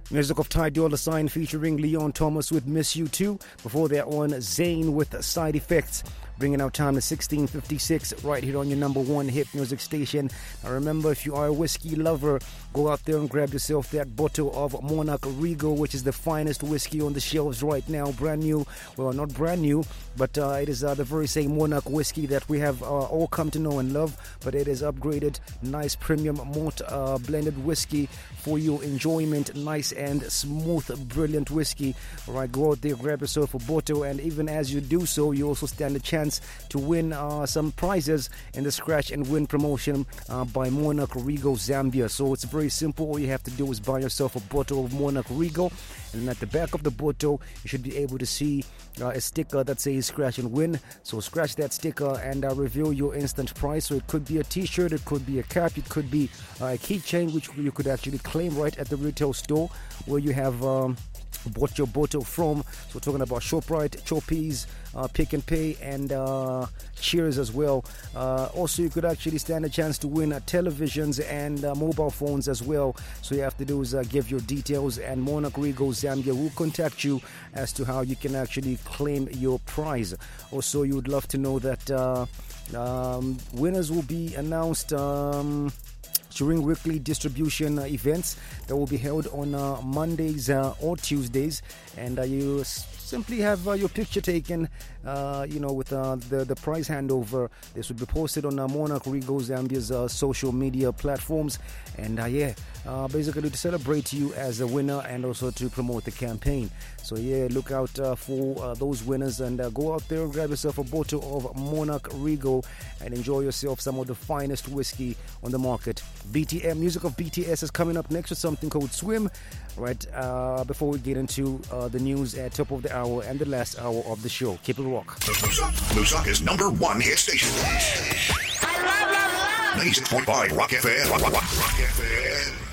Music of Ty Dolla $ign featuring Leon Thomas with Miss You Too. Before that one, Zayn with Side Effects. Bringing our time to 16:56 right here on your number one hit music station. Now remember, if you are a whiskey lover, go out there and grab yourself that bottle of Monarch Regal, which is the finest whiskey on the shelves right now. Brand new. Well, not brand new, but it is the very same Monarch whiskey that we have all come to know and love. But it is upgraded, nice premium malt blended whiskey for your enjoyment. Nice and smooth, brilliant whiskey. All right, go out there, grab yourself a bottle, and even as you do so, you also stand a chance to win some prizes in the Scratch and Win promotion by Monarch Regal Zambia. So it's very simple. All you have to do is buy yourself a bottle of Monarch Regal, and at the back of the bottle you should be able to see a sticker that says Scratch and Win. So scratch that sticker and reveal your instant prize. So it could be a t-shirt, it could be a cap, it could be a keychain, which you could actually claim right at the retail store where you have bought your bottle from. So talking about ShopRite, Choppies, Pick and Pay, and Cheers as well. Also, you could actually stand a chance to win televisions and mobile phones as well. So you have to do is give your details, and Monarch Regal Zambia will contact you as to how you can actually claim your prize. Also, you would love to know that winners will be announced during weekly distribution events that will be held on Mondays or Tuesdays, and you simply have your picture taken, with the prize handover. This will be posted on Monarch Regal Zambia's social media platforms, and basically to celebrate you as a winner and also to promote the campaign. So look out for those winners, and go out there and grab yourself a bottle of Monarch Regal and enjoy yourself some of the finest whiskey on the market. BTM, music of BTS is coming up next with something called Swim, right before we get into the news at top of the hour and the last hour of the show. Keep it rock. Lusaka's number one hit station. 96.5 Rock FM. Rock FM.